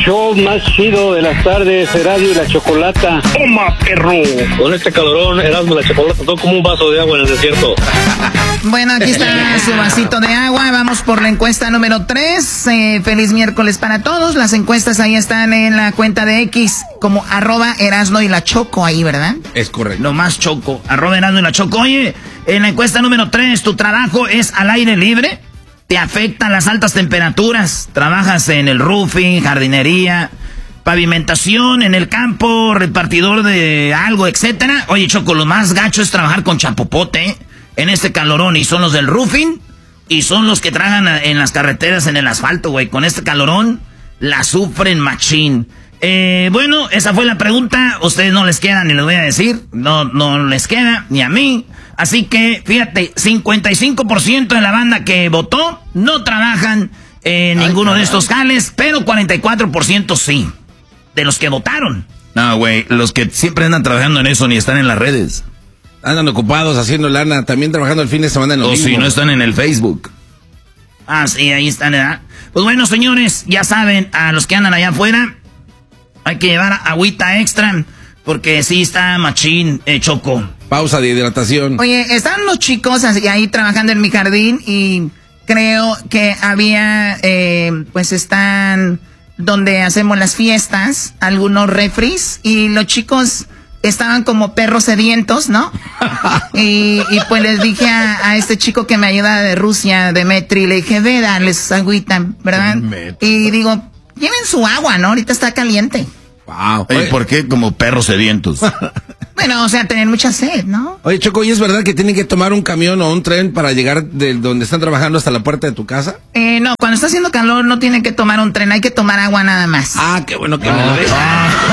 show más chido de las tardes, Erasmo y la Chocolata. ¡Toma, perro! Con este calorón, Erasmo y la Chocolata, todo como un vaso de agua en el desierto. Bueno, aquí está su vasito de agua. Vamos por la encuesta número 3. Feliz miércoles para todos. Las encuestas ahí están en la cuenta de X, como @Erasmo y la Choco ahí, ¿verdad? Es correcto. Lo más Choco, @Erasmo y la Choco. Oye, en la encuesta número 3, ¿tu trabajo es al aire libre? ¿Te afectan las altas temperaturas? ¿Trabajas en el roofing, jardinería, pavimentación, en el campo, repartidor de algo, etcétera? Oye, Choco, lo más gacho es trabajar con chapopote, en este calorón. Y son los del roofing y son los que trabajan en las carreteras, en el asfalto, güey. Con este calorón la sufren machín. Bueno, esa fue la pregunta. Ustedes no les queda, ni les voy a decir. No les queda, ni a mí. Así que, fíjate, 55% de la banda que votó no trabajan en ninguno de estos jales, pero 44% sí, de los que votaron. No, güey, los que siempre andan trabajando en eso ni están en las redes. Andan ocupados haciendo lana, también trabajando el fin de semana en lo mismo. O si no están en el Facebook. Ah, sí, ahí están, ¿verdad? Pues bueno, señores, ya saben, a los que andan allá afuera, hay que llevar agüita extra, porque sí está machín, Choco. Pausa de hidratación. Oye, estaban los chicos ahí trabajando en mi jardín y creo que había, pues están donde hacemos las fiestas, algunos refris, y los chicos estaban como perros sedientos, ¿no? y pues les dije a este chico que me ayuda de Rusia, Demetri, le dije, ve, darles agüita, ¿verdad? Y digo, lleven su agua, ¿no? Ahorita está caliente. Wow. Oye, ¿por qué como perros sedientos? Bueno, o sea, tener mucha sed, ¿no? Oye, Choco, ¿y es verdad que tienen que tomar un camión o un tren para llegar de donde están trabajando hasta la puerta de tu casa? No, cuando está haciendo calor no tienen que tomar un tren, hay que tomar agua nada más. Ah, qué bueno que me lo ves.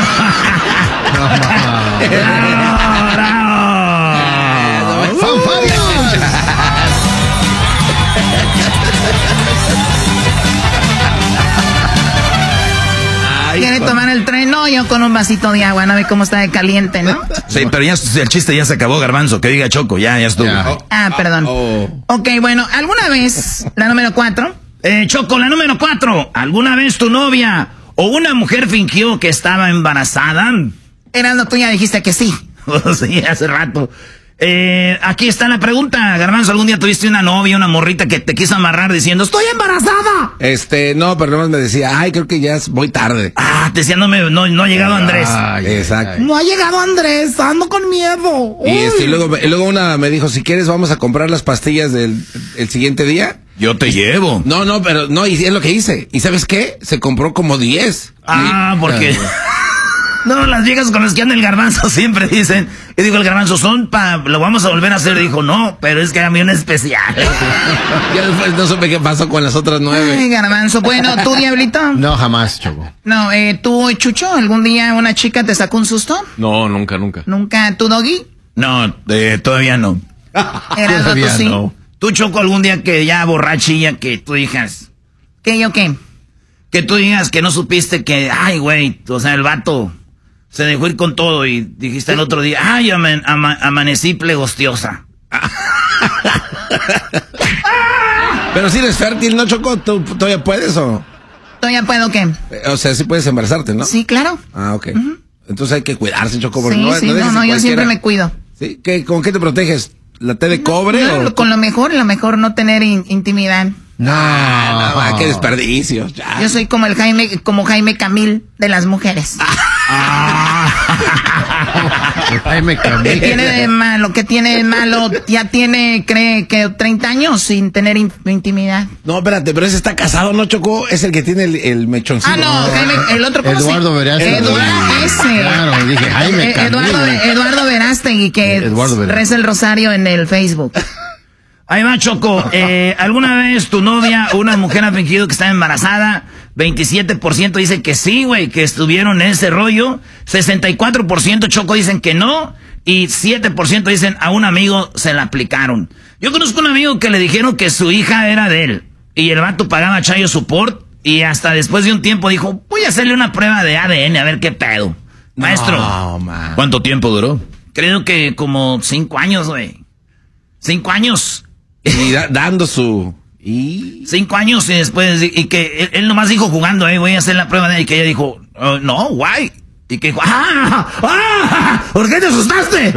¿Quiere tomar el tren? No, yo con un vasito de agua, no ve cómo está de caliente, ¿no? Sí, pero ya el chiste ya se acabó, Garbanzo, que diga Choco, ya estuvo. Perdón. Ok, bueno, ¿alguna vez, la número 4? Choco, la número 4, ¿alguna vez tu novia o una mujer fingió que estaba embarazada? Erasmo, tú ya dijiste que sí. Sí, hace rato. Aquí está la pregunta, Garbanzo, ¿algún día tuviste una novia, una morrita que te quiso amarrar diciendo, estoy embarazada? No, pero nomás me decía, ay, creo que ya voy tarde. Ah, te decía, no ha llegado Andrés. Exacto. No ha llegado Andrés, ando con miedo. Y luego una me dijo, si quieres vamos a comprar las pastillas el siguiente día. Yo te llevo. No, pero no, y es lo que hice. ¿Y sabes qué? Se compró como 10. Porque... No, las viejas con las que anda el Garbanzo siempre dicen, y digo, el Garbanzo lo vamos a volver a hacer. Dijo, no, pero es que era un especial. Ya después no supe qué pasó con las otras 9. Ay, Garbanzo, bueno, ¿tú, Diablito? No, jamás, Choco. No, ¿tú, Chucho, algún día una chica te sacó un susto? No, nunca. ¿Nunca? ¿Tú, Doggy? No, todavía no. Erasmo, tú sí. No. ¿Tú, Choco, algún día que ya borrachilla que tú digas? ¿Qué yo qué? Que tú digas que no supiste que, ay, güey, o sea, el vato se dejó ir con todo y dijiste el otro día, ay, amanecí plegostiosa. Pero si eres fértil, ¿no, Choco? ¿Tú todavía puedes o...? ¿Todavía puedo qué? O sea, sí puedes embarazarte, ¿no? Sí, claro. Ah, ok. Entonces hay que cuidarse, Choco. Porque Sí, yo siempre me cuido. ¿Sí? ¿Con qué te proteges? ¿La té de cobre o...? Con lo mejor no tener intimidad. No, qué desperdicio. Ya. Yo soy como Jaime Camil de las mujeres. Jaime Camil. ¿Qué tiene de malo? Ya cree que 30 años sin tener intimidad. No, espérate, pero ese está casado, ¿no, Choco? Es el que tiene el mechoncito. Jaime, el otro, ¿cómo Eduardo Verástegui. Ese. Claro, dije Jaime Camil. Eduardo Verástegui, que reza el rosario en el Facebook. Ahí va, Choco. ¿Alguna vez tu novia o una mujer ha fingido que está embarazada? 27% dice que sí, güey, que estuvieron en ese rollo. 64%, Choco, dicen que no. Y 7% dicen a un amigo se la aplicaron. Yo conozco un amigo que le dijeron que su hija era de él. Y el vato pagaba child support. Y hasta después de un tiempo dijo, voy a hacerle una prueba de ADN a ver qué pedo. Maestro. No, man. ¿Cuánto tiempo duró? Creo que como 5 años, güey. 5 años. Y dando su Y 5 años y después, y que él nomás dijo jugando, voy a hacer la prueba de él, y que ella dijo, no, guay. Y que dijo, ¿por qué te asustaste?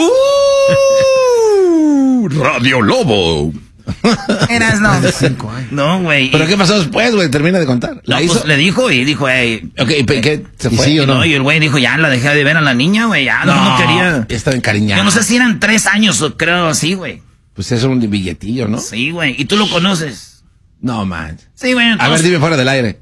Radio Lobo. Eras no. 5 años. No, güey. ¿Pero qué pasó después, güey? Termina de contar. No, pues, le dijo y dijo, Ok, ¿qué? ¿Se fue? sí o no? Y el güey dijo, ya la dejé de ver a la niña, güey, ya no quería. Estaba encariñado. Yo no sé si eran 3 años o creo así, güey. Pues es un billetillo, ¿no? Sí, güey. ¿Y tú lo conoces? No, man. Sí, güey. A ver, dime fuera del aire.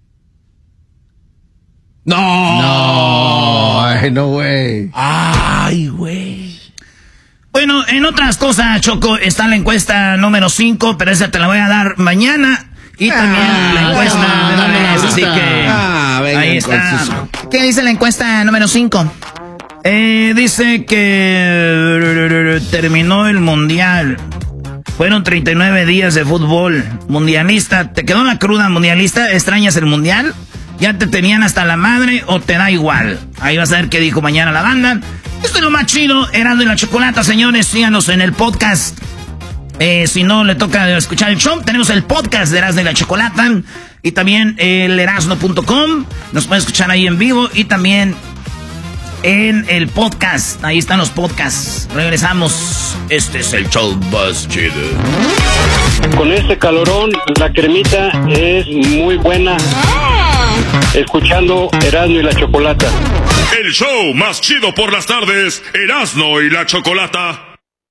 No. Ay, no, güey. Ay, güey. Bueno, en otras cosas, Choco, está la encuesta número 5, pero esa te la voy a dar mañana. Y también la encuesta de la vez, así que venga, ahí está. ¿Qué dice la encuesta número 5? Dice que terminó el mundial. Fueron 39 días de fútbol mundialista. ¿Te quedó la cruda mundialista? ¿Extrañas el mundial? ¿Ya te tenían hasta la madre o te da igual? Ahí vas a ver qué dijo mañana la banda. Esto es lo más chido, Erasmo y la Chocolata, señores. Síganos en el podcast. Si no le toca escuchar el show, tenemos el podcast de Erasmo y la Chocolata. Y también el erasmo.com. Nos pueden escuchar ahí en vivo. Y también en el podcast. Ahí están los podcasts. Regresamos. Este es el show más chido. Con este calorón, la cremita es muy buena. Escuchando Erasmo y la Chocolata. El show más chido por las tardes, Erasmo y la Chocolata.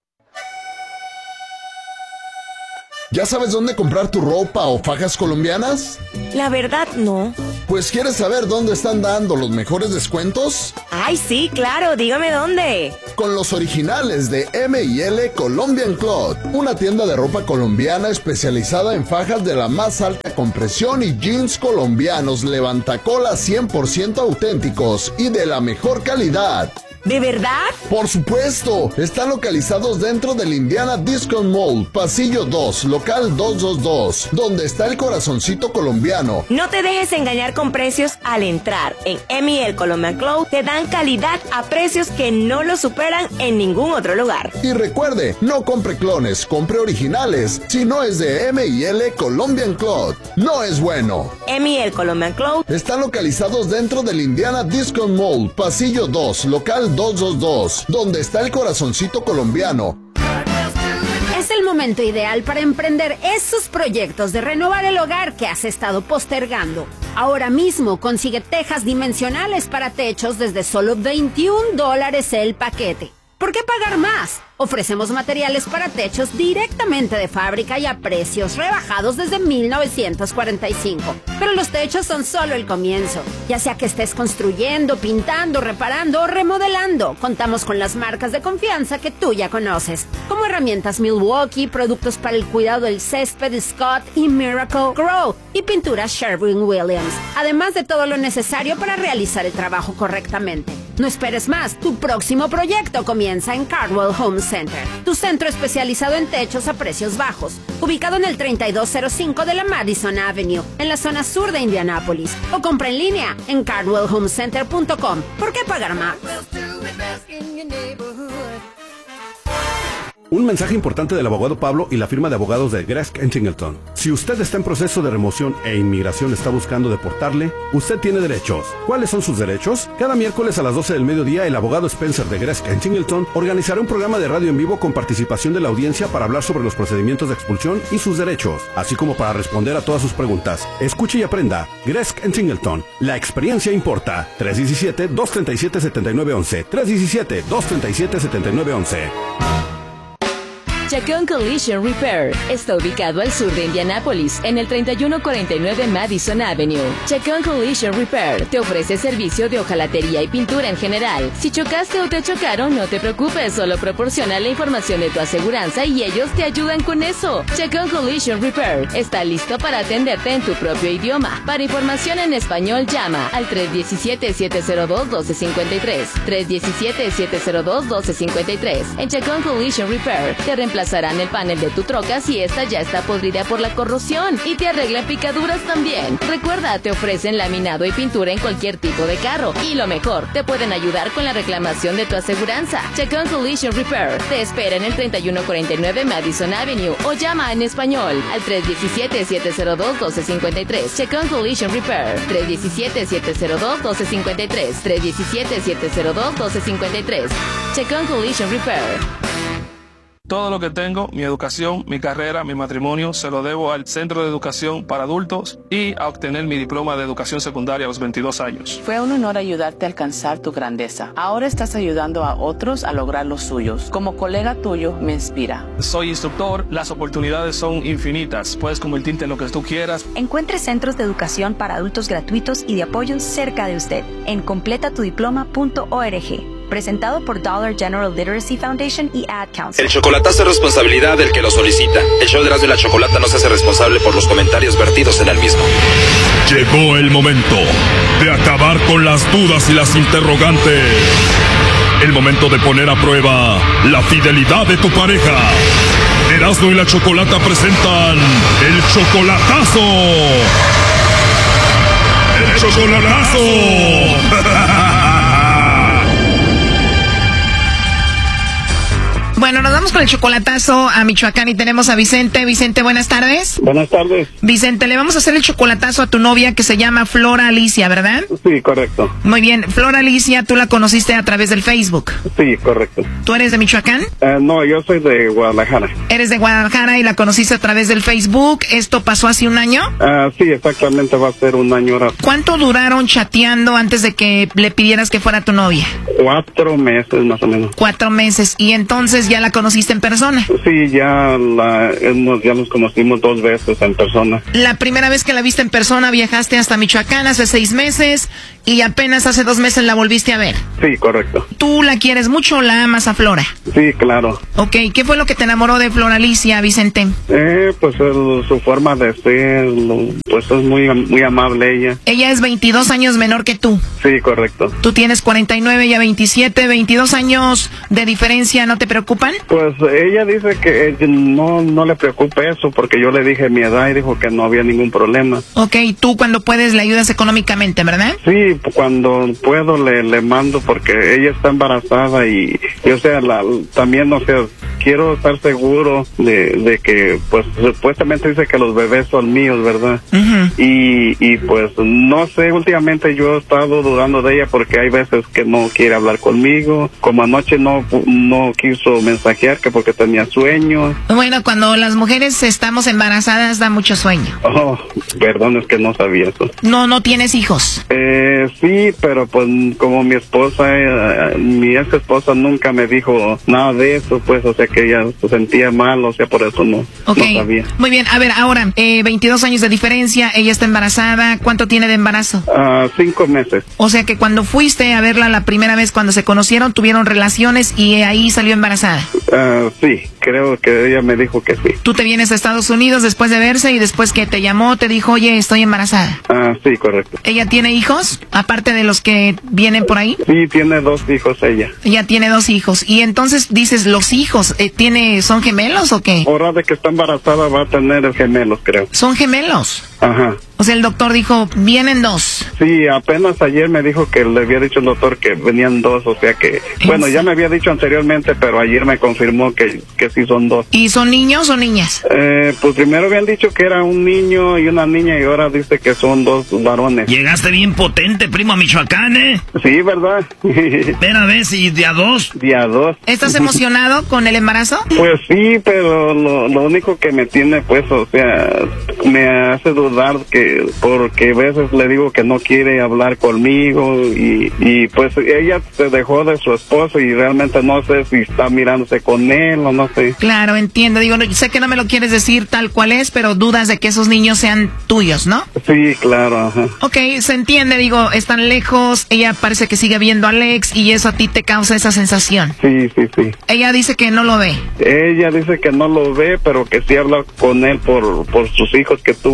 ¿Ya sabes dónde comprar tu ropa o fajas colombianas? La verdad, no. Pues ¿quieres saber dónde están dando los mejores descuentos? Ay, sí, claro, dígame dónde. Con los originales de M&L Colombian Cloth, una tienda de ropa colombiana especializada en fajas de la más alta compresión y jeans colombianos levantacolas 100% auténticos y de la mejor calidad. ¿De verdad? Por supuesto, están localizados dentro del Indiana Discount Mall, pasillo 2, local 222, donde está el corazoncito colombiano. No te dejes engañar con precios al entrar. En M&L Colombian Cloth te dan calidad a precios que no lo superan en ningún otro lugar. Y recuerde, no compre clones, compre originales. Si no es de M&L Colombian Cloth, no es bueno. M&L Colombian Cloth Están localizados dentro del Indiana Discount Mall, pasillo 2, local 222, donde está el corazoncito colombiano. Es el momento ideal para emprender esos proyectos de renovar el hogar que has estado postergando. Ahora mismo consigue tejas dimensionales para techos desde solo $21 el paquete. ¿Por qué pagar más? Ofrecemos materiales para techos directamente de fábrica y a precios rebajados desde 1945. Pero los techos son solo el comienzo. Ya sea que estés construyendo, pintando, reparando o remodelando, contamos con las marcas de confianza que tú ya conoces, como herramientas Milwaukee, productos para el cuidado del césped Scott y Miracle Grow y pinturas Sherwin-Williams, además de todo lo necesario para realizar el trabajo correctamente. No esperes más, tu próximo proyecto comienza en Cardwell Home Center, tu centro especializado en techos a precios bajos, ubicado en el 3205 de la Madison Avenue, en la zona sur de Indianápolis, o compra en línea en cardwellhomecenter.com. ¿Por qué pagar más? Un mensaje importante del abogado Pablo y la firma de abogados de Gresk & Singleton. Si usted está en proceso de remoción e inmigración está buscando deportarle, usted tiene derechos. ¿Cuáles son sus derechos? Cada miércoles a las 12 del mediodía, el abogado Spencer de Gresk & Singleton organizará un programa de radio en vivo con participación de la audiencia para hablar sobre los procedimientos de expulsión y sus derechos, así como para responder a todas sus preguntas. Escuche y aprenda. Gresk & Singleton. La experiencia importa. 317-237-7911. 317-237-7911. Chacón Collision Repair está ubicado al sur de Indianápolis, en el 3149 Madison Avenue. Chacón Collision Repair te ofrece servicio de hojalatería y pintura en general. Si chocaste o te chocaron, no te preocupes, solo proporciona la información de tu aseguranza y ellos te ayudan con eso. Chacón Collision Repair está listo para atenderte en tu propio idioma. Para información en español, llama al 317-702-1253. 317-702-1253. En Chacón Collision Repair te reemplazamos reemplazarán el panel de tu troca si esta ya está podrida por la corrosión y te arreglan picaduras también. Recuerda, te ofrecen laminado y pintura en cualquier tipo de carro. Y lo mejor, te pueden ayudar con la reclamación de tu aseguranza. Chacón Collision Repair te espera en el 3149 Madison Avenue o llama en español al 317-702-1253. Chacón Collision Repair, 317-702-1253. 317-702-1253. Chacón Collision Repair. Todo lo que tengo, mi educación, mi carrera, mi matrimonio, se lo debo al Centro de Educación para Adultos y a obtener mi diploma de educación secundaria a los 22 años. Fue un honor ayudarte a alcanzar tu grandeza. Ahora estás ayudando a otros a lograr los suyos. Como colega tuyo, me inspira. Soy instructor, las oportunidades son infinitas. Puedes convertirte en lo que tú quieras. Encuentre centros de educación para adultos gratuitos y de apoyo cerca de usted en completatudiploma.org. Presentado por Dollar General Literacy Foundation y Ad Council. El chocolatazo es responsabilidad del que lo solicita. El show de Erasmo y la Chocolata no se hace responsable por los comentarios vertidos en el mismo. Llegó el momento de acabar con las dudas y las interrogantes. El momento de poner a prueba la fidelidad de tu pareja. Erasmo y la Chocolata presentan el chocolatazo. ¡El chocolatazo! Bueno, nos vamos con el chocolatazo a Michoacán y tenemos a Vicente. Vicente, buenas tardes. Buenas tardes. Vicente, le vamos a hacer el chocolatazo a tu novia que se llama Flora Alicia, ¿verdad? Sí, correcto. Muy bien. Flora Alicia, tú la conociste a través del Facebook. Sí, correcto. ¿Tú eres de Michoacán? No, yo soy de Guadalajara. Eres de Guadalajara y la conociste a través del Facebook. ¿Esto pasó hace un año? Sí, exactamente, va a ser un año ahora. ¿Cuánto duraron chateando antes de que le pidieras que fuera tu novia? 4 meses más o menos. 4 meses. ¿Y entonces ya la conociste en persona? Sí, ya nos conocimos 2 veces en persona. La primera vez que la viste en persona viajaste hasta Michoacán hace 6 meses y apenas hace 2 meses la volviste a ver. Sí, correcto. ¿Tú la quieres mucho o la amas a Flora? Sí, claro. Ok, ¿qué fue lo que te enamoró de Flora Alicia, Vicente? Pues su forma de ser, pues es muy amable ella. Ella es 22 años menor que tú. Sí, correcto. Tú tienes 49 y 27, 22 años de diferencia, ¿no te preocupan? Pues ella dice que no le preocupa eso porque yo le dije mi edad y dijo que no había ningún problema. Ok, tú cuando puedes le ayudas económicamente, ¿verdad? Sí, cuando puedo le mando porque ella está embarazada y o sea, también, o sea, quiero estar seguro de que, pues, supuestamente dice que los bebés son míos, ¿verdad? Uh-huh. Y pues, no sé, últimamente yo he estado dudando de ella porque hay veces que no quiere hablar conmigo, como anoche no quiso mensajear que porque tenía sueño. Bueno, cuando las mujeres estamos embarazadas da mucho sueño. Oh, perdón, es que no sabía eso. No tienes hijos. Sí, pero pues como mi ex esposa nunca me dijo nada de eso, pues, o sea que ella se sentía mal, o sea, por eso no sabía. Muy bien, a ver, ahora, 22 años de diferencia, ella está embarazada, ¿cuánto tiene de embarazo? 5 meses. O sea que cuando fuiste a verla la primera vez cuando se conocieron, tuvieron relaciones y ahí salió embarazada. Sí, creo que ella me dijo que sí. Tú te vienes a Estados Unidos después de verse y después que te llamó te dijo, oye, estoy embarazada. Sí, correcto. ¿Ella tiene hijos, aparte de los que vienen por ahí? Sí, tiene 2 hijos ella. Ella tiene 2 hijos. Y entonces dices, los hijos, ¿son gemelos o qué? Ahora de que está embarazada va a tener gemelos, creo. ¿Son gemelos? Ajá. O sea, el doctor dijo, vienen 2. Sí, apenas ayer me dijo que le había dicho el doctor que venían 2, o sea que, bueno, ya me había dicho anteriormente, pero ayer me confirmó que sí son 2. ¿Y son niños o niñas? Pues primero habían dicho que era un niño y una niña y ahora dice que son 2 varones. Llegaste bien potente, primo, a Michoacán, ¿eh? Sí, ¿verdad? Ven a ver si de a 2. De a 2. ¿Estás emocionado con el embarazo? Pues sí, pero lo único que me tiene, pues, o sea, me hace dudar porque a veces le digo que no quiere hablar conmigo y pues ella se dejó de su esposo y realmente no sé si está mirándose con él o no sé. Claro, entiendo. Digo, sé que no me lo quieres decir tal cual es, pero dudas de que esos niños sean tuyos, ¿no? Sí, claro, ajá. Ok, se entiende, digo, están lejos, ella parece que sigue viendo a Alex y eso a ti te causa esa sensación. Sí. Ella dice que no lo ve. Ella dice que no lo ve, pero que sí habla con él por sus hijos que tuvo con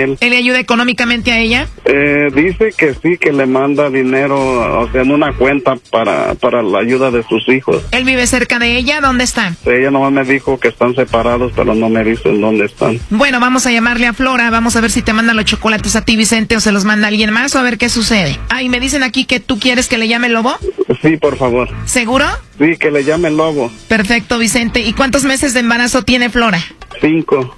él. ¿Él le ayuda económicamente a ella? Dice que sí, que le manda dinero, o sea, en una cuenta para la ayuda de sus hijos. ¿Él vive cerca de ella? ¿Dónde está? Ella nomás me dijo que están separados, pero no me dice en dónde están. Bueno, vamos a llamarle a Flora, vamos a ver si te manda los chocolates a ti, Vicente, o se los manda alguien más, o a ver qué sucede. Ah, y me dicen aquí que tú quieres que le llame el Lobo. Sí, por favor. ¿Seguro? Sí, que le llame el Lobo. Perfecto, Vicente. ¿Y cuántos meses de embarazo tiene Flora? 5.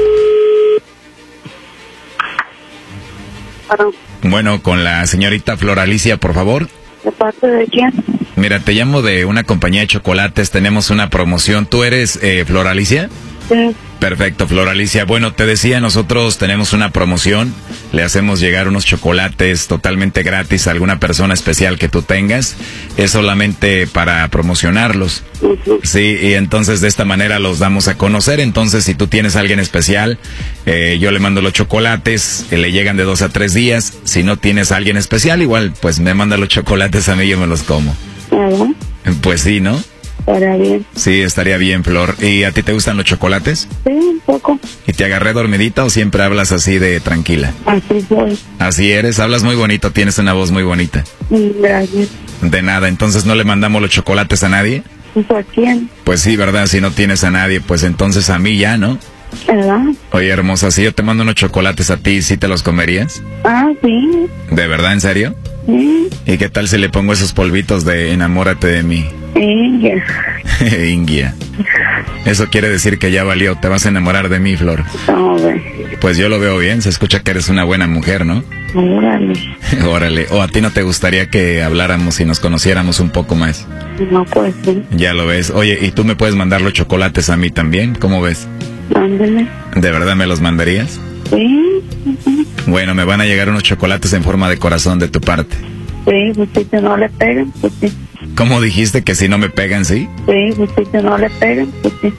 Bueno, con la señorita Flor Alicia, por favor. ¿De parte de quién? Mira, te llamo de una compañía de chocolates, tenemos una promoción. ¿Tú eres Flor Alicia? Sí. Perfecto, Flor Alicia. Bueno, te decía, nosotros tenemos una promoción. Le hacemos llegar unos chocolates totalmente gratis a alguna persona especial que tú tengas. Es solamente para promocionarlos. Sí, y entonces de esta manera los damos a conocer. Entonces, si tú tienes a alguien especial, yo le mando los chocolates, le llegan de 2 a 3 días. Si no tienes a alguien especial, igual, pues me manda los chocolates a mí y yo me los como. ¿Verdad? Pues sí, ¿no? Estaría bien. Sí, estaría bien, Flor. ¿Y a ti te gustan los chocolates? Sí, un poco. ¿Y te agarré dormidita o siempre hablas así de tranquila? Así soy. Así eres, hablas muy bonito, tienes una voz muy bonita. Gracias. De nada, entonces no le mandamos los chocolates a nadie. ¿A quién? Pues sí, ¿verdad? Si no tienes a nadie, pues entonces a mí ya, ¿no? ¿Verdad? Oye, hermosa, si yo te mando unos chocolates a ti, ¿sí te los comerías? Ah, sí. ¿De verdad, en serio? Sí. ¿Y qué tal si le pongo esos polvitos de enamórate de mí? Ingia. Ingia. Eso quiere decir que ya valió, te vas a enamorar de mí, Flor. Pues yo lo veo bien, se escucha que eres una buena mujer, ¿no? Órale. Órale. ¿O a ti no te gustaría que habláramos y nos conociéramos un poco más? No, pues sí. Ya lo ves. Oye, ¿y tú me puedes mandar los chocolates a mí también? ¿Cómo ves? Ándale. ¿De verdad me los mandarías? Sí. Bueno, me van a llegar unos chocolates en forma de corazón de tu parte. Sí, pues si no le pegan, pues sí. ¿Cómo dijiste que si no me pegan, sí? Sí, pues si no le pegan, pues sí.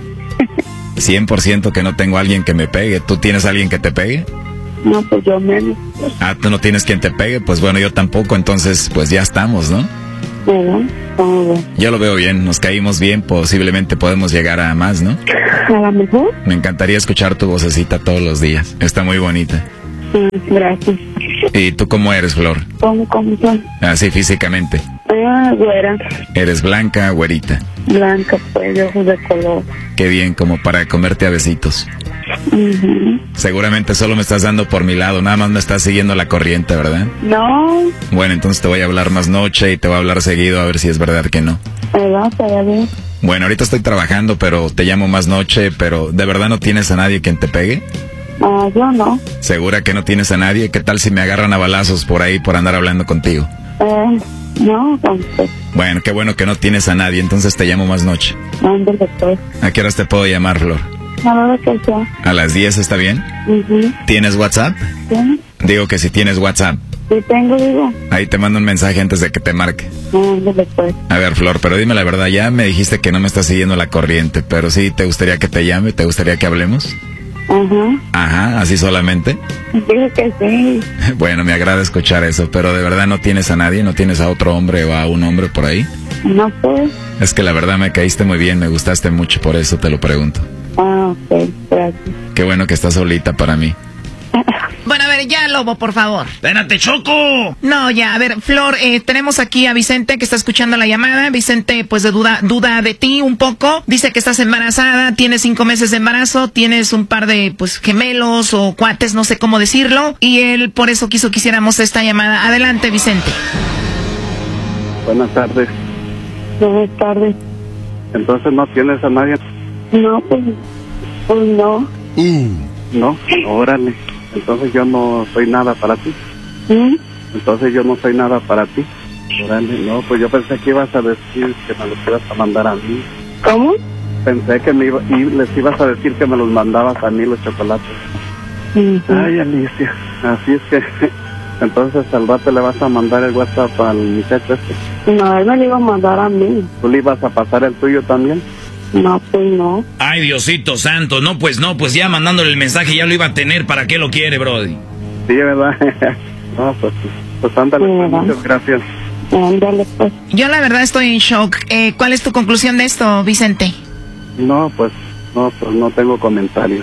100% que no tengo a alguien que me pegue. ¿Tú tienes a alguien que te pegue? No, pues yo menos. Ah, ¿tú no tienes quien te pegue? Pues bueno, yo tampoco, entonces pues ya estamos, ¿no? ¿Verdad? Yo lo veo bien, nos caímos bien, posiblemente podemos llegar a más, ¿no? A lo mejor. Me encantaría escuchar tu vocecita todos los días, está muy bonita. Gracias. ¿Y tú cómo eres, Flor? ¿Cómo soy? Así físicamente. Güera. ¿Eres blanca, güerita? Blanca, pues, de ojos de color. Qué bien, como para comerte a besitos. Seguramente solo me estás dando por mi lado, nada más me estás siguiendo la corriente, ¿verdad? No. Bueno, entonces te voy a hablar más noche y te voy a hablar seguido a ver si es verdad que no. ¿Verdad? Estaría bien. Bueno, ahorita estoy trabajando, pero te llamo más noche, pero ¿de verdad no tienes a nadie quien te pegue? Yo no. ¿Segura que no tienes a nadie? ¿Qué tal si me agarran a balazos por ahí por andar hablando contigo? No, entonces. Bueno, qué bueno que no tienes a nadie, entonces te llamo más noche. Ándale, pues. ¿A qué horas te puedo llamar, Flor? A la hora que sea. ¿A las 10 está bien? ¿Tienes WhatsApp? Sí. Digo que si tienes WhatsApp. Sí tengo, digo. Ahí te mando un mensaje antes de que te marque. Ándale, pues. A ver, Flor, pero dime la verdad, ya me dijiste que no me estás siguiendo la corriente, pero sí, ¿te gustaría que te llame? ¿Te gustaría que hablemos? Ajá, ¿así solamente? Digo que sí. Bueno, me agrada escuchar eso, pero ¿de verdad no tienes a nadie? ¿No tienes a otro hombre o a un hombre por ahí? No, pues. Es que la verdad me caíste muy bien, me gustaste mucho, por eso te lo pregunto. Ok, gracias. Qué bueno que estás solita para mí. Bueno, a ver, ya, Lobo, por favor. ¡Espérate, Choco! No, ya, a ver, Flor, tenemos aquí a Vicente que está escuchando la llamada. Vicente, pues, duda de ti un poco. Dice que estás embarazada, tienes 5 meses de embarazo, tienes un par de, pues, gemelos o cuates, no sé cómo decirlo. Y él, por eso quisiéramos esta llamada. Adelante, Vicente. Buenas tardes. Buenas tardes. Entonces, ¿no tienes a nadie? No, pues no. No, órale. Entonces yo no soy nada para ti. Entonces yo no soy nada para ti. Órale, no, pues yo pensé que ibas a decir que me los ibas a mandar a mí. ¿Cómo? Pensé que les ibas a decir que me los mandabas a mí los chocolates. Ay, Alicia, así es que... Entonces al rato le vas a mandar el WhatsApp al muchacho este. No, él me lo iba a mandar a mí. ¿Tú le ibas a pasar el tuyo también? No, pues no. Ay, Diosito santo, no, pues ya mandándole el mensaje ya lo iba a tener, ¿para qué lo quiere, brody? Sí, ¿verdad? No, pues ándale, pues, muchas gracias. Ándale, pues. Yo la verdad estoy en shock. ¿Cuál es tu conclusión de esto, Vicente? No, pues no tengo comentarios.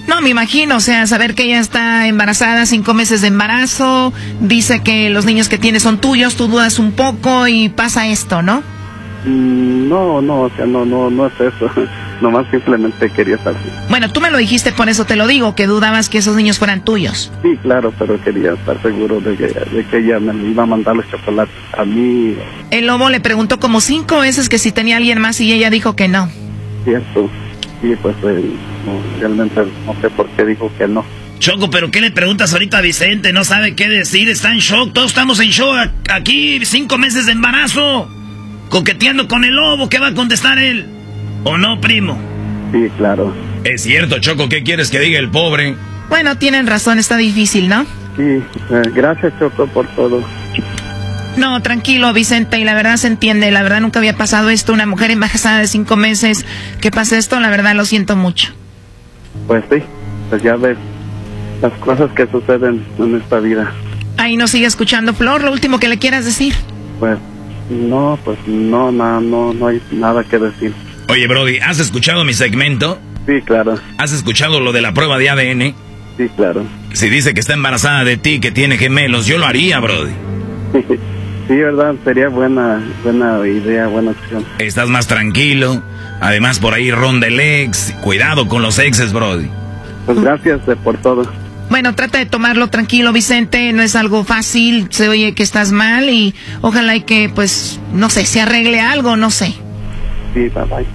No, me imagino, o sea, saber que ella está embarazada, 5 meses de embarazo, dice que los niños que tiene son tuyos, tú dudas un poco y pasa esto, ¿no? No, o sea, no es eso. Nomás simplemente quería estar. Bueno, tú me lo dijiste, por eso te lo digo, que dudabas que esos niños fueran tuyos. Sí, claro, pero quería estar seguro de que ella me iba a mandar los chocolates a mí. El lobo le preguntó como 5 veces que si tenía alguien más y ella dijo que no. Cierto. Sí, pues realmente no sé por qué dijo que no. Choco, ¿pero qué le preguntas ahorita a Vicente? No sabe qué decir, está en shock. Todos estamos en shock aquí, 5 meses de embarazo. Coqueteando con el lobo, ¿qué va a contestar él? ¿O no, primo? Sí, claro. Es cierto, Choco, ¿qué quieres que diga el pobre? Bueno, tienen razón, está difícil, ¿no? Sí, gracias, Choco, por todo. No, tranquilo, Vicente, y la verdad se entiende, la verdad nunca había pasado esto, una mujer embarazada de 5 meses, que pase esto, la verdad lo siento mucho. Pues sí, pues ya ves las cosas que suceden en esta vida. Ahí nos sigue escuchando, Flor, lo último que le quieras decir. Pues no hay nada que decir. Oye, Brody, ¿has escuchado mi segmento? Sí, claro. ¿Has escuchado lo de la prueba de ADN? Sí, claro. Si dice que está embarazada de ti, que tiene gemelos, yo lo haría, Brody. Sí, verdad, sería buena idea, buena opción. Estás más tranquilo. Además, por ahí ronda el ex. Cuidado con los exes, Brody. Pues gracias por todo. Bueno, trata de tomarlo tranquilo, Vicente. No es algo fácil. Se oye que estás mal y ojalá y que, pues, no sé, se arregle algo, no sé. Sí, bye bye.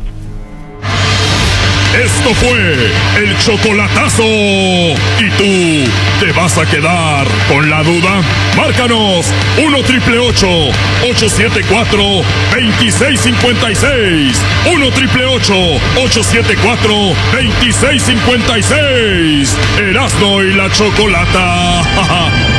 Esto fue el chocolatazo. ¿Y tú te vas a quedar con la duda? Márcanos 1-888-874-2656. 1-888-874-2656. Erasmo y la Chocolata.